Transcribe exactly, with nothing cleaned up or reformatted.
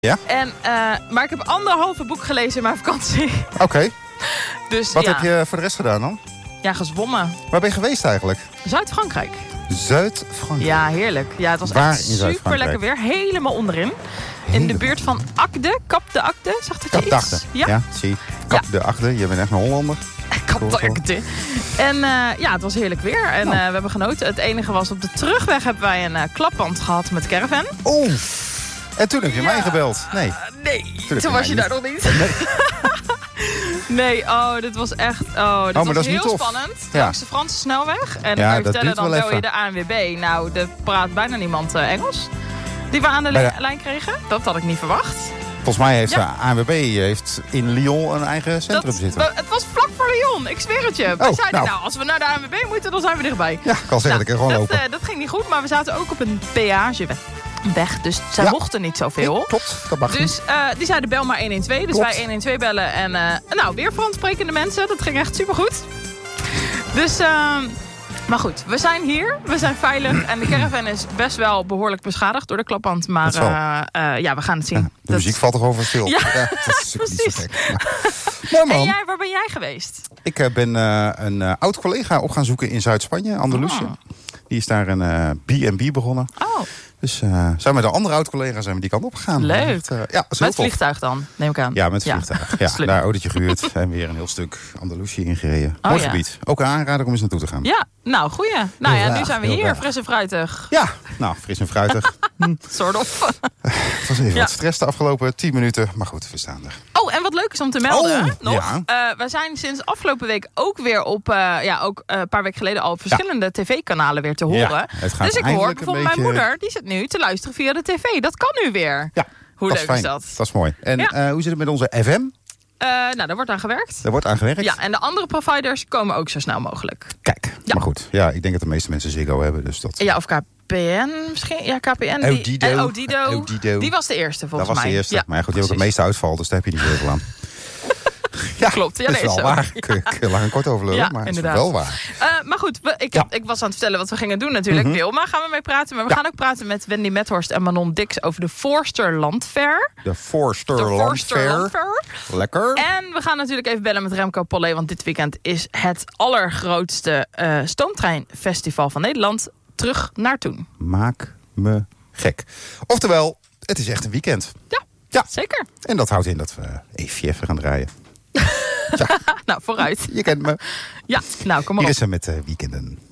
Ja? En, uh, maar ik heb anderhalve boek gelezen in mijn vakantie. Oké. Okay. Dus, Wat ja. heb je voor de rest gedaan dan? Ja, gezwommen. Waar ben je geweest eigenlijk? Zuid-Frankrijk. Zuid-Frankrijk? Ja, heerlijk. Ja, het was Waar echt in super lekker weer. Helemaal onderin. In de buurt van Agde. Kap de Agde. Zag dat je Kap de iets? Agde. Ja, ja zie. Kap ja. de Agde. Je bent echt een Hollander. Kap de Agde. En uh, ja, het was heerlijk weer. En uh, we hebben genoten. Het enige was op de terugweg hebben wij een uh, klapband gehad met caravan. Oeh. En toen heb je ja. mij gebeld. Nee. Uh, nee, toen, toen was je daar nog niet. Nee. Nee, oh, dit was echt oh, dit oh, was dat heel is spannend. Ja. Langs de Franse snelweg. En ja, ik kan je vertellen, dan bel even. je de A N W B. Nou, er praat bijna niemand uh, Engels. Die we aan de ja. lijn kregen. Dat had ik niet verwacht. Volgens mij heeft ja. de A N W B heeft in Lyon een eigen centrum dat, zitten. We, het was vlak voor Lyon, ik zweer het je. Oh, wij zeiden, nou. nou, als we naar de A N W B moeten, dan zijn we dichtbij. Ja, ik kan zeggen, nou, dat ik er gewoon dat, lopen. Uh, dat ging niet goed, maar we zaten ook op een peageweg. Weg, dus zij ja. mochten niet zoveel. Nee, klopt, dat mag dus niet. uh, die zeiden bel maar honderdtwaalf. Dus klopt. wij honderdtwaalf bellen. En uh, nou, weer Frans sprekende mensen. Dat ging echt supergoed. Dus, uh, maar goed, we zijn hier. We zijn veilig. En de caravan is best wel behoorlijk beschadigd door de klapband. Maar uh, uh, ja, we gaan het zien. Ja, de dat... muziek valt toch over stil. Ja, ja dat is precies. Niet zo gek. Nou, man. En jij, waar ben jij geweest? Ik uh, ben uh, een uh, oud collega op gaan zoeken in Zuid-Spanje, Andalusië. Oh. Die is daar een uh, B en B begonnen. Oh. Dus uh, zijn we de andere oud-collega's zijn we die kant op gegaan. Leuk. Met, uh, ja, met het vliegtuig dan, neem ik aan. Ja, met het vliegtuig. Ja, ja, daar autootje gehuurd en weer een heel stuk Andalusië ingereden. Oh, Mooi ja. gebied. Ook een aanrader om eens naartoe te gaan. Ja, nou, goeie. Nou heel ja, raar, nu zijn we hier, raar. fris en fruitig. Ja, nou, fris en fruitig. hm. Soort of. Het was even ja. wat stress de afgelopen tien minuten, maar goed, we staan er. Oh, en wat leuk is om te melden, oh, nog. Ja. Uh, we zijn sinds afgelopen week ook weer op, uh, ja, ook uh, een paar weken geleden al op verschillende ja. tv-kanalen weer te horen. Ja, dus ik hoor bijvoorbeeld beetje... mijn moeder, die zit nu te luisteren via de tv. Dat kan nu weer. Ja, hoe dat leuk is, is dat? Dat is mooi. En ja. uh, hoe zit het met onze F M? Uh, nou, daar wordt aan gewerkt. Daar wordt aan gewerkt? Ja, en de andere providers komen ook zo snel mogelijk. Kijk, ja. maar goed. Ja, ik denk dat de meeste mensen Ziggo hebben. Dus dat... Ja, of K P N misschien. Ja, K P N. Die... Odido. En Odido. Odido. Die was de eerste volgens mij. Dat was mij. de eerste. Ja, maar ja, goed, die heeft ook het meeste uitval. Dus daar heb je niet zoveel aan. Ja, klopt. Ja, dat is wel zo. waar. Kun je, kun je lang en kort over lullen, ja, maar het inderdaad. is wel waar. Uh, maar goed, we, ik, ja. ik was aan het vertellen wat we gingen doen natuurlijk. Mm-hmm. Wilma gaan we mee praten. Maar we ja. gaan ook praten met Wendy Methorst en Manon Dix over de Forster Landfair. De Forster Landfair. Lekker. En we gaan natuurlijk even bellen met Remco Pollé. Want dit weekend is het allergrootste uh, stoomtreinfestival van Nederland. Terug naar toen. Maak me gek. Oftewel, het is echt een weekend. Ja. Ja, zeker. En dat houdt in dat we even even gaan draaien. Ja. Nou, vooruit. Je kent me. Ja, nou, kom maar Hier op. is ze met uh, weekenden.